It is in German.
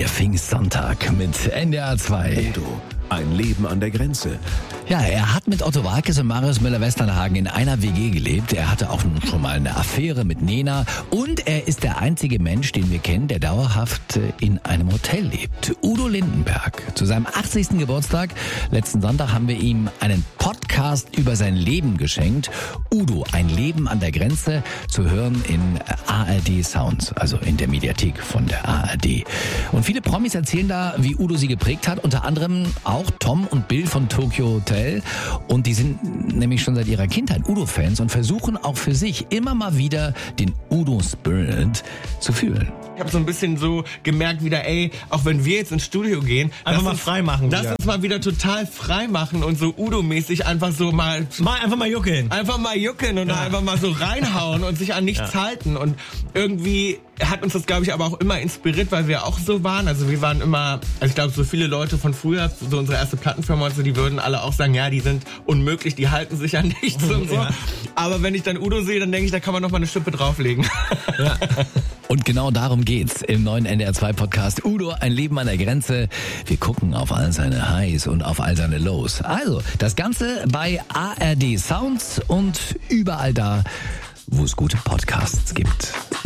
Der Pfingstsonntag mit NDR 2. Udo, ein Leben an der Grenze. Ja, er hat mit Otto Walkes und Marius Müller-Westernhagen in einer WG gelebt. Er hatte auch schon mal eine Affäre mit Nena. Und er ist der einzige Mensch, den wir kennen, der dauerhaft in einem Hotel lebt. Udo Lindenberg. Zu seinem 80. Geburtstag, letzten Sonntag, haben wir ihm einen Podcast über sein Leben geschenkt. Udo, ein Leben an der Grenze, zu hören in ARD Sounds, also in der Mediathek von der ARD. Und viele Promis erzählen da, wie Udo sie geprägt hat. Unter anderem auch Tom und Bill von Tokyo Hotel. Und die sind nämlich schon seit ihrer Kindheit Udo-Fans und versuchen auch für sich immer mal wieder den Udo-Spirit zu fühlen. Ich habe so ein bisschen so gemerkt wieder, auch wenn wir jetzt ins Studio gehen, einfach mal frei machen. Lass uns mal wieder total frei machen und so Udo-mäßig einfach so einfach mal juckeln. Einfach mal juckeln und einfach mal so reinhauen und sich an nichts halten. Und irgendwie hat uns das, glaube ich, aber auch immer inspiriert, weil wir auch so waren. Also wir waren immer, ich glaube, so viele Leute von früher, so unsere erste Plattenfirma und so, die würden alle auch sagen, ja, die sind unmöglich, die halten sich an nichts und so. Ja. Aber wenn ich dann Udo sehe, dann denke ich, da kann man noch mal eine Schippe drauflegen. Ja. Und genau darum geht's im neuen NDR 2 Podcast Udo, ein Leben an der Grenze. Wir gucken auf all seine Highs und auf all seine Lows. Also, das Ganze bei ARD Sounds und überall da, wo es gute Podcasts gibt.